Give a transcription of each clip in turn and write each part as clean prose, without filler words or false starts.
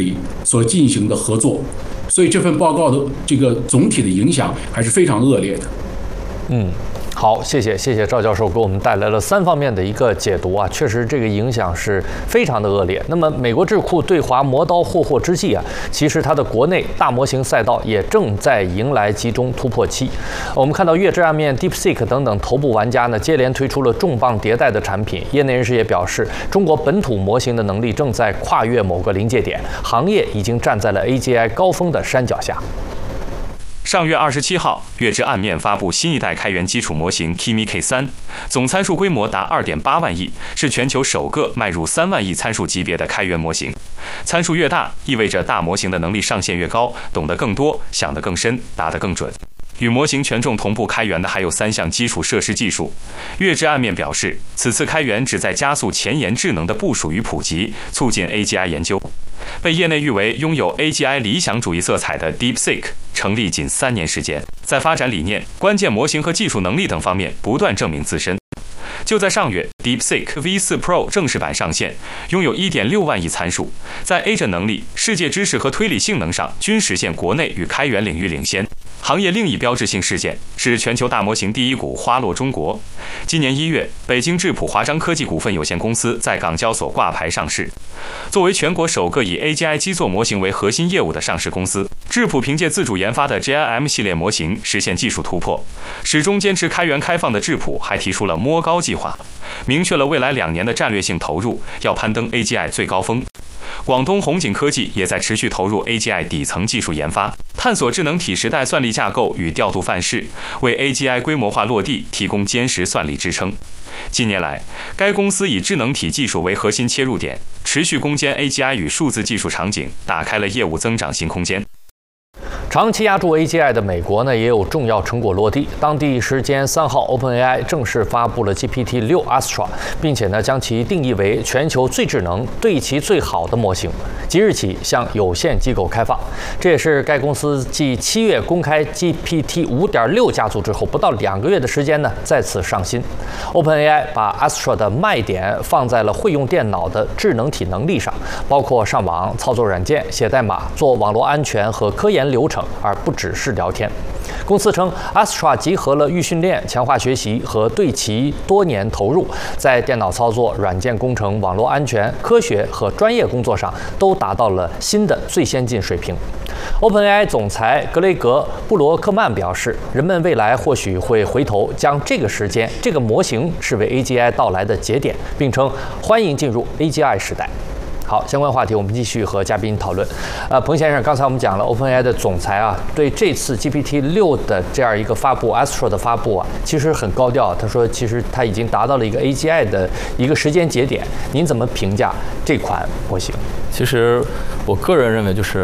里所进行的合作，所以这份报告的这个总体的影响还是非常恶劣的。 好，谢谢赵教授给我们带来了3方面的一个解读啊，确实这个影响是非常的恶劣。那么美国智库对华磨刀霍霍之际啊，其实它的国内大模型赛道也正在迎来集中突破期。我们看到月之暗面、DeepSeek 等等头部玩家呢，接连推出了重磅迭代的产品。业内人士也表示，中国本土模型的能力正在跨越某个临界点，行业已经站在了 AGI 高峰的山脚下。 上月27号，月之暗面发布新一代开源基础模型 Kimi K3， 总参数规模达 2.8 万亿，是全球首个迈入3万亿参数级别的开源模型。参数越大，意味着大模型的能力上限越高，懂得更多，想得更深，答得更准。与模型权重同步开源的还有3项基础设施技术。月之暗面表示，此次开源旨在加速前沿智能的部署与普及，促进 AGI 研究。被业内誉为拥有 AGI 理想主义色彩的 DeepSeek 成立仅3年时间，在发展理念、关键模型和技术能力等方面不断证明自身。就在上月 ，DeepSeek V4 Pro 正式版上线，拥有 1.6 万亿参数，在 Agent 能力、世界知识和推理性能上均实现国内与开源领域领先。行业另一标志性事件是全球大模型第一股花落中国。今年1月，北京智谱华章科技股份有限公司在港交所挂牌上市。作为全国首个以 AGI 基座模型为核心业务的上市公司，智谱凭借自主研发的 GIM 系列模型实现技术突破。始终坚持开源开放的智谱还提出了摸高计划，明确了未来2年的战略性投入，要攀登 AGI 最高峰。广东红景科技也在持续投入 AGI 底层技术研发，探索智能体时代算力架构与调度范式，为 AGI 规模化落地提供坚实算力支撑。近年来，该公司以智能体技术为核心切入点，持续攻坚 AGI 与数字技术场景，打开了业务增长新空间。 长期压住 AGI 的美国呢，也有重要成果落地。当地时间3号 ，OpenAI 正式发布了 GPT-6 Astra， 并且呢，将其定义为全球最智能、对其最好的模型，即日起向有限机构开放。这也是该公司继7月公开 GPT 5.6 加速之后，不到2个月的时间呢，再次上新。OpenAI 把 Astra 的卖点放在了会用电脑的智能体能力上，包括上网、操作软件、写代码、做网络安全和科研流程。而不只是聊天。公司称 ，Astra 集合了预训练、强化学习和对其多年投入，在电脑操作、软件工程、网络安全、科学和专业工作上都达到了新的最先进水平。OpenAI 总裁格雷格·布罗克曼表示，人们未来或许会回头将这个时间、这个模型视为 AGI 到来的节点，并称欢迎进入 AGI 时代。好，相关话题我们继续和嘉宾讨论。彭先生，刚才我们讲了 OpenAI 的总裁啊，对这次 GPT-6的这样一个发布 Astra 的发布啊，其实很高调。他说，其实它已经达到了一个 AGI 的一个时间节点。您怎么评价这款模型？ 其实我个人认为，就是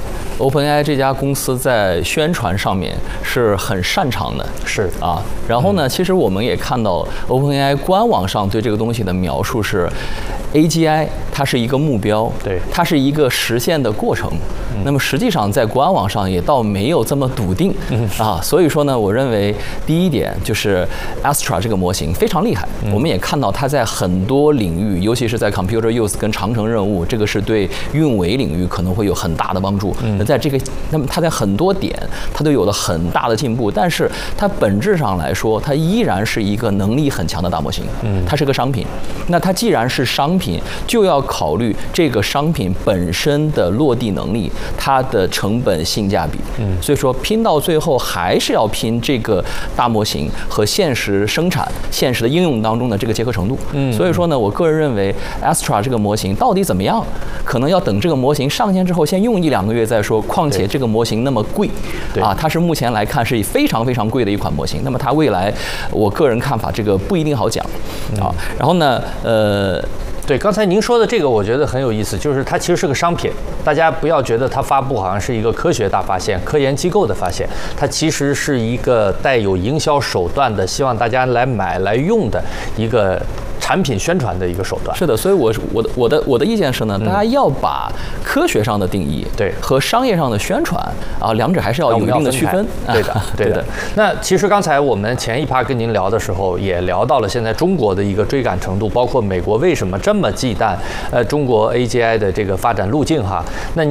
OpenAI 这家公司在宣传上面是很擅长的， 是啊。然后呢，其实我们也看到 OpenAI 官网上对这个东西的描述是 AGI 它是一个目标， 对， 它是一个实现的过程。那么实际上在官网上也倒没有这么笃定啊。所以说呢，我认为第一点就是 Astra 这个模型非常厉害。我们也看到它在很多领域，尤其是在 Computer Use 跟长程任务，这个是对运维领域可能会有很大的帮助。在这个，那么它在很多点它都有了很大的进步，但是它本质上来说，它依然是一个能力很强的大模型。它是个商品。那它既然是商品，就要考虑这个商品本身的落地能力，它的成本性价比。所以说拼到最后还是要拼这个大模型和现实生产、现实的应用当中的这个结合程度。所以说呢，我个人认为 Astra 这个模型到底怎么样，可能要等这个模型上线之后，先用1-2个月再说。况且这个模型那么贵，啊，它是目前来看是非常非常贵的一款模型。那么它未来，我个人看法，这个不一定好讲啊。然后呢， 对，刚才您说的这个，我觉得很有意思，就是它其实是个商品，大家不要觉得它发布好像是一个科学大发现、科研机构的发现，它其实是一个带有营销手段的，希望大家来买来用的一个产品宣传的一个手段。 是的，所以我的意见是呢，大家要把科学上的定义对和商业上的宣传啊，两者还是要有一定的区分。 对的，对的。那其实刚才我们前一趴跟您聊的时候，也聊到了现在中国的一个追赶程度，包括美国为什么这么忌惮中国 AGI 的这个发展路径哈。那您